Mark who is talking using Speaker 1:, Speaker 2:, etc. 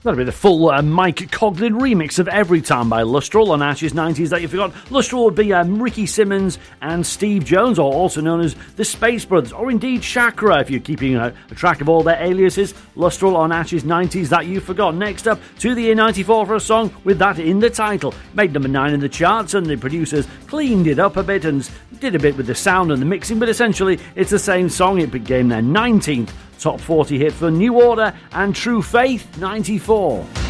Speaker 1: That'll be the full Mike Coughlin remix of Every Time by Lustral on Ashes 90s That You Forgot. Lustral would be Ricky Simmons and Steve Jones, or also known as the Space Brothers, or indeed Chakra, if you're keeping a track of all their aliases. Lustral on Ashes 90s That You Forgot. Next up, to the year 94 for a song with that in the title. Made number 9 in the charts, and the producers cleaned it up a bit and did a bit with the sound and the mixing, but essentially it's the same song. It became their 19th Top 40 hit for New Order and True Faith, 94.